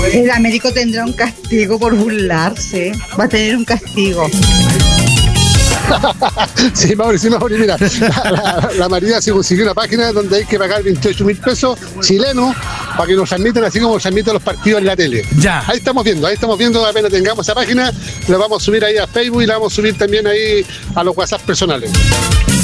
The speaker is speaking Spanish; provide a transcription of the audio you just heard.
El Américo tendrá un castigo por burlarse. Va a tener un castigo. Sí, Mauri, mira, la María se consiguió una página donde hay que pagar 28.000 pesos chilenos para que nos transmitan así como transmiten los partidos en la tele. Ya. Ahí estamos viendo, apenas tengamos esa página, la vamos a subir ahí a Facebook y la vamos a subir también ahí a los WhatsApp personales.